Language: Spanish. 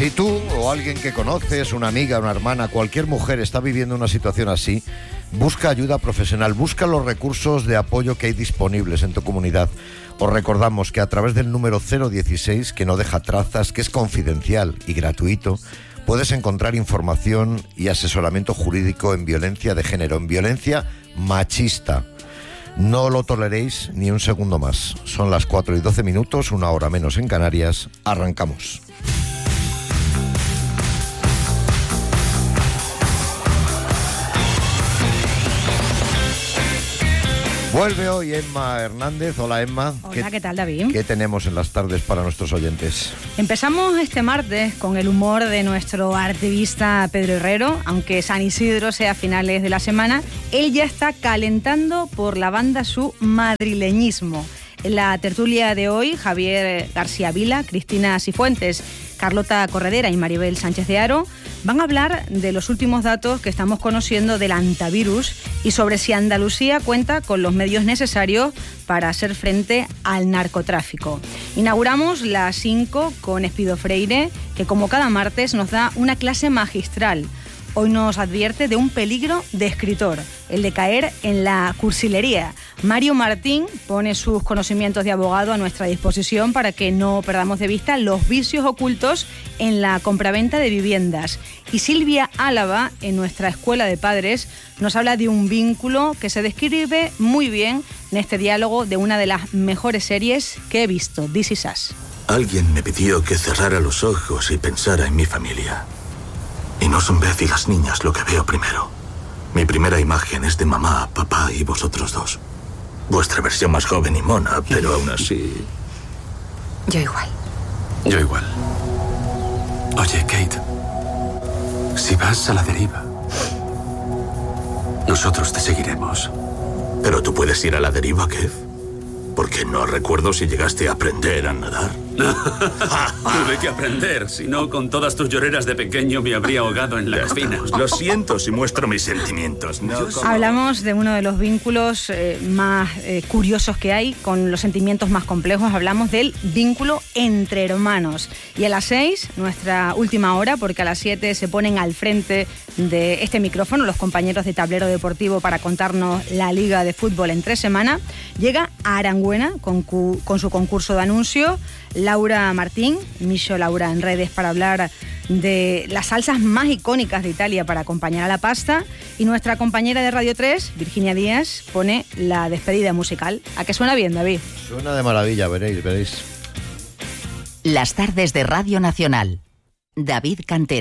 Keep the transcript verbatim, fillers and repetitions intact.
Si tú o alguien que conoces, una amiga, una hermana, cualquier mujer está viviendo una situación así, busca ayuda profesional, busca los recursos de apoyo que hay disponibles en tu comunidad. Os recordamos que a través del número cero dieciséis, que no deja trazas, que es confidencial y gratuito, puedes encontrar información y asesoramiento jurídico en violencia de género, en violencia machista. No lo toleréis ni un segundo más. Son las cuatro y doce minutos, una hora menos en Canarias. Arrancamos. Vuelve hoy Emma Hernández. Hola, Emma. Hola, ¿qué, ¿qué tal, David? ¿Qué tenemos en las tardes para nuestros oyentes? Empezamos este martes con el humor de nuestro artista Pedro Herrero. Aunque San Isidro sea a finales de la semana, él ya está calentando por la banda su madrileñismo. En la tertulia de hoy, Javier García Vila, Cristina Cifuentes, Carlota Corredera y Maribel Sánchez de Haro van a hablar de los últimos datos que estamos conociendo del antivirus y sobre si Andalucía cuenta con los medios necesarios para hacer frente al narcotráfico. Inauguramos las cinco con Espido Freire, que como cada martes nos da una clase magistral. Hoy nos advierte de un peligro de escritor, el de caer en la cursilería. Mario Martín pone sus conocimientos de abogado a nuestra disposición para que no perdamos de vista los vicios ocultos en la compraventa de viviendas. Y Silvia Álava, en nuestra escuela de padres, nos habla de un vínculo que se describe muy bien en este diálogo de una de las mejores series que he visto, This Is Us. Alguien me pidió que cerrara los ojos y pensara en mi familia. Y no son Beth y las niñas lo que veo primero. Mi primera imagen es de mamá, papá y vosotros dos. Vuestra versión más joven y mona, pero aún así... Yo igual. Yo igual. Oye, Kate, si vas a la deriva, nosotros te seguiremos. ¿Pero tú puedes ir a la deriva, Kev? Porque no recuerdo si llegaste a aprender a nadar. Tuve que aprender, si no, con todas tus lloreras de pequeño me habría ahogado en la cocina. Lo siento si muestro mis sentimientos. No como... Hablamos de uno de los vínculos eh, más eh, curiosos que hay, con los sentimientos más complejos. Hablamos del vínculo entre hermanos. Y a las seis, nuestra última hora, porque a las siete se ponen al frente de este micrófono los compañeros de Tablero Deportivo para contarnos la Liga de Fútbol en tres semanas, llega Arangüena con, cu- con su concurso de anuncios. Laura Martín, Micho Laura en redes, para hablar de las salsas más icónicas de Italia para acompañar a la pasta. Y nuestra compañera de Radio tres, Virginia Díaz, pone la despedida musical. ¿A qué suena bien, David? Suena de maravilla, veréis, veréis. Las tardes de Radio Nacional. David Cantero.